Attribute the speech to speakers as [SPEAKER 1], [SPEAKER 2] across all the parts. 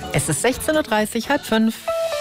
[SPEAKER 1] Es ist 16:30 Uhr, halb fünf.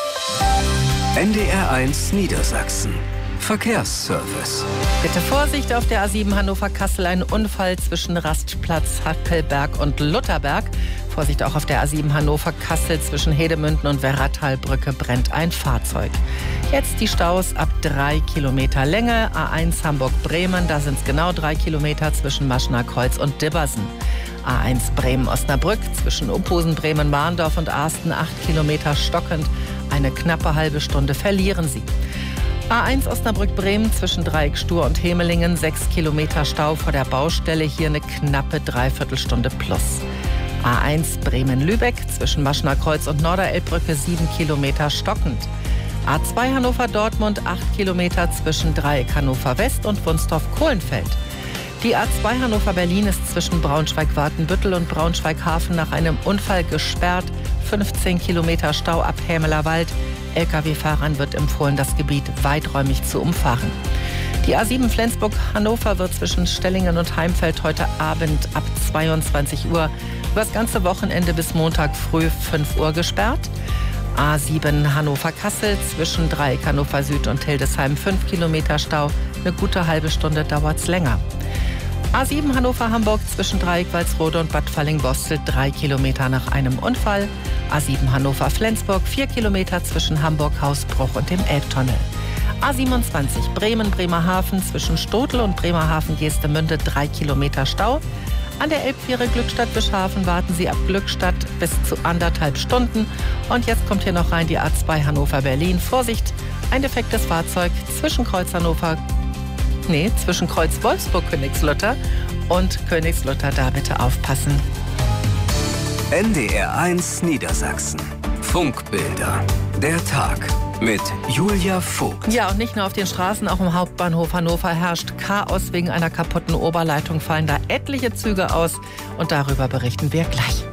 [SPEAKER 2] NDR1 Niedersachsen. Verkehrsservice.
[SPEAKER 1] Bitte Vorsicht auf der A7 Hannover-Kassel. Ein Unfall zwischen Rastplatz Hackelberg und Lutherberg. Vorsicht auch auf der A7 Hannover-Kassel zwischen Hedemünden und Werratalbrücke brennt ein Fahrzeug. Jetzt die Staus ab 3 Kilometer Länge. A1 Hamburg-Bremen, da sind es genau 3 Kilometer zwischen Maschner Kreuz und Dibbersen. A1 Bremen-Osnabrück zwischen Uphusen, Bremen-Mahndorf und Arsten 8 Kilometer stockend. Eine knappe halbe Stunde verlieren Sie. A1 Osnabrück-Bremen zwischen Dreieck-Stur und Hemelingen 6 Kilometer Stau vor der Baustelle, hier eine knappe Dreiviertelstunde plus. A1 Bremen-Lübeck zwischen Maschner Kreuz und Norderelbbrücke 7 Kilometer stockend. A2 Hannover-Dortmund 8 Kilometer zwischen Dreieck Hannover West und Wunstorf-Kohlenfeld. Die A2 Hannover-Berlin ist zwischen Braunschweig-Wartenbüttel und Braunschweig-Hafen nach einem Unfall gesperrt. 15 Kilometer Stau ab Hämelerwald. Lkw-Fahrern wird empfohlen, das Gebiet weiträumig zu umfahren. Die A7 Flensburg-Hannover wird zwischen Stellingen und Heimfeld heute Abend ab 22 Uhr über das ganze Wochenende bis Montag früh 5 Uhr gesperrt. A7 Hannover-Kassel zwischen Dreieck Hannover Süd und Hildesheim 5 Kilometer Stau. Eine gute halbe Stunde dauert es länger. A7 Hannover-Hamburg zwischen Dreieck Walsrode und Bad Falling-Bostel 3 Kilometer nach einem Unfall. A7 Hannover-Flensburg 4 Kilometer zwischen Hamburg-Hausbruch und dem Elbtunnel. A27 Bremen-Bremerhaven zwischen Stotel und Bremerhaven-Geestemünde 3 Kilometer Stau. An der Elbfähre Glückstadt-Bischhafen warten Sie ab Glückstadt bis zu 1,5 Stunden. Und jetzt kommt hier noch rein die A2 Hannover-Berlin. Vorsicht, ein defektes Fahrzeug zwischen Kreuz Wolfsburg-Königslutter und Königslutter, da bitte aufpassen.
[SPEAKER 2] NDR1 Niedersachsen. Funkbilder. Der Tag mit Julia Vogt.
[SPEAKER 1] Ja, und nicht nur auf den Straßen, auch im Hauptbahnhof Hannover herrscht Chaos. Wegen einer kaputten Oberleitung fallen da etliche Züge aus. Und darüber berichten wir gleich.